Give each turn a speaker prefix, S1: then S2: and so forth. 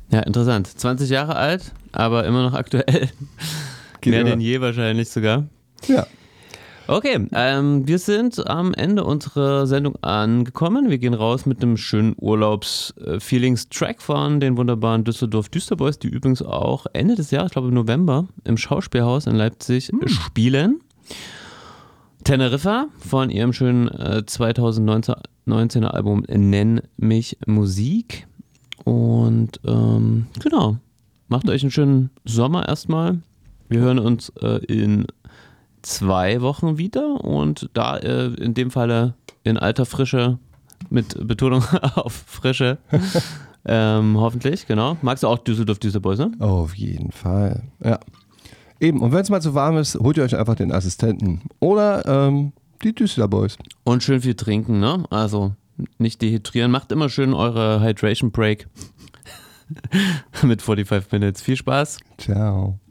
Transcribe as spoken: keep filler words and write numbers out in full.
S1: Ja, interessant. zwanzig Jahre alt, aber immer noch aktuell.
S2: Geht
S1: Mehr
S2: immer.
S1: denn je wahrscheinlich sogar.
S2: Ja.
S1: Okay, ähm, wir sind am Ende unserer Sendung angekommen. Wir gehen raus mit einem schönen Urlaubs-Feelings-Track von den wunderbaren Düsseldorf Düsterboys, die übrigens auch Ende des Jahres, ich glaube im November, im Schauspielhaus in Leipzig hm. spielen. Teneriffa von ihrem schönen äh, zweitausendneunzehner Album Nenn mich Musik. Und ähm, genau, macht euch einen schönen Sommer erstmal. Wir hören uns äh, in zwei Wochen wieder und da äh, in dem Falle in alter Frische, mit Betonung auf Frische, ähm, hoffentlich, genau. Magst du auch Düsseldorf Düsterboys, ne?
S2: Auf jeden Fall, ja. Eben, und wenn es mal zu warm ist, holt ihr euch einfach den Assistenten oder ähm, die Düsterboys.
S1: Und schön viel trinken, ne? Also nicht dehydrieren, macht immer schön eure Hydration Break mit fünfundvierzig Minutes. Viel Spaß.
S2: Ciao.